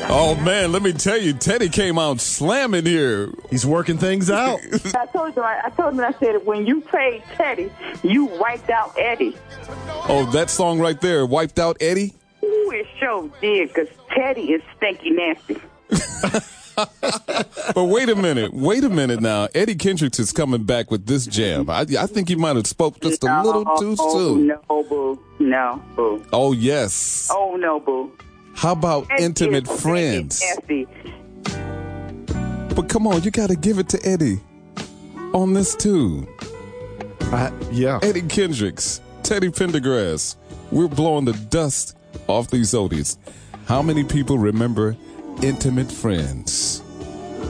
Oh, man, let me tell you, Teddy came out slamming here. He's working things out. I told him, I said, when you played Teddy, you wiped out Eddie. Oh, that song right there, Wiped Out Eddie? Ooh, it sure did, because Teddy is stinky nasty. But wait a minute now. Eddie Kendricks is coming back with this jam. I think he might have spoke just a little too soon. No, boo. No, boo. Oh, yes. Oh, no, boo. How about Eddie Intimate is Friends? nasty. But come on, you got to give it to Eddie on this too. Yeah. Eddie Kendricks, Teddy Pendergrass. We're blowing the dust off these oldies. How many people remember Intimate Friends?